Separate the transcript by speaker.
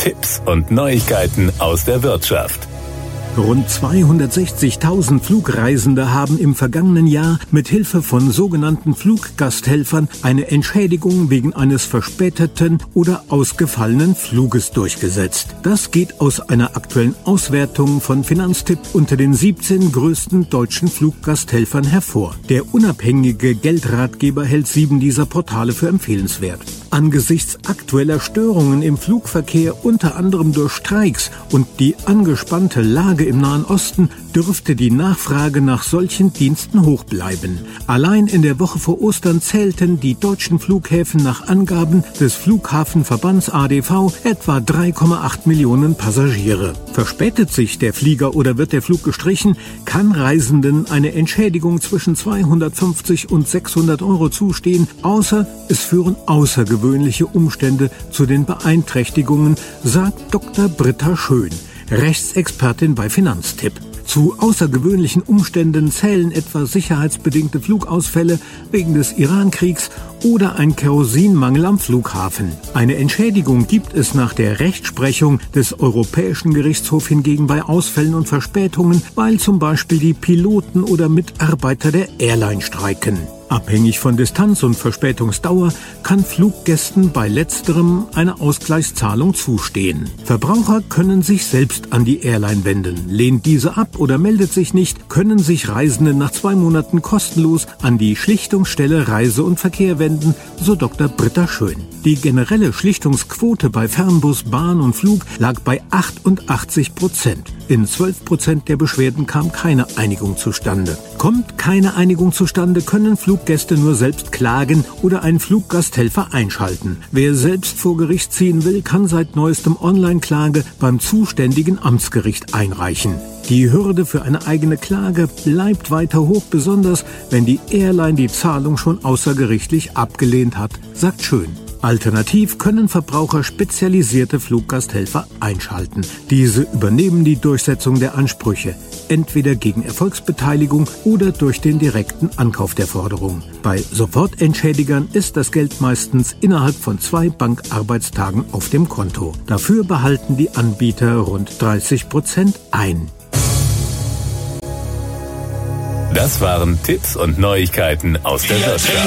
Speaker 1: Tipps und Neuigkeiten aus der Wirtschaft.
Speaker 2: Rund 260.000 Flugreisende haben im vergangenen Jahr mit Hilfe von sogenannten Fluggasthelfern eine Entschädigung wegen eines verspäteten oder ausgefallenen Fluges durchgesetzt. Das geht aus einer aktuellen Auswertung von Finanztipp unter den 17 größten deutschen Fluggasthelfern hervor. Der unabhängige Geldratgeber hält 7 dieser Portale für empfehlenswert. Angesichts aktueller Störungen im Flugverkehr, unter anderem durch Streiks und die angespannte Lage im Nahen Osten, dürfte die Nachfrage nach solchen Diensten hoch bleiben. Allein in der Woche vor Ostern zählten die deutschen Flughäfen nach Angaben des Flughafenverbands ADV etwa 3,8 Millionen Passagiere. Verspätet sich der Flieger oder wird der Flug gestrichen, kann Reisenden eine Entschädigung zwischen 250 und 600 Euro zustehen, außer es führen außergewöhnliche Umstände zu den Beeinträchtigungen, sagt Dr. Britta Schön, Rechtsexpertin bei Finanztipp. Zu außergewöhnlichen Umständen zählen etwa sicherheitsbedingte Flugausfälle wegen des Irankriegs oder ein Kerosinmangel am Flughafen. Eine Entschädigung gibt es nach der Rechtsprechung des Europäischen Gerichtshofs hingegen bei Ausfällen und Verspätungen, weil zum Beispiel die Piloten oder Mitarbeiter der Airline streiken. Abhängig von Distanz und Verspätungsdauer kann Fluggästen bei letzterem eine Ausgleichszahlung zustehen. Verbraucher können sich selbst an die Airline wenden. Lehnt diese ab oder meldet sich nicht, können sich Reisende nach 2 Monaten kostenlos an die Schlichtungsstelle Reise und Verkehr wenden, so Dr. Britta Schön. Die generelle Schlichtungsquote bei Fernbus, Bahn und Flug lag bei 88%. In 12% der Beschwerden kam keine Einigung zustande. Kommt keine Einigung zustande, können Fluggäste nur selbst klagen oder einen Fluggasthelfer einschalten. Wer selbst vor Gericht ziehen will, kann seit neuestem Online-Klage beim zuständigen Amtsgericht einreichen. Die Hürde für eine eigene Klage bleibt weiter hoch, besonders wenn die Airline die Zahlung schon außergerichtlich abgelehnt hat, sagt Schön. Alternativ können Verbraucher spezialisierte Fluggasthelfer einschalten. Diese übernehmen die Durchsetzung der Ansprüche, entweder gegen Erfolgsbeteiligung oder durch den direkten Ankauf der Forderung. Bei Sofortentschädigern ist das Geld meistens innerhalb von 2 Bankarbeitstagen auf dem Konto. Dafür behalten die Anbieter rund 30% ein.
Speaker 1: Das waren Tipps und Neuigkeiten aus der Wirtschaft.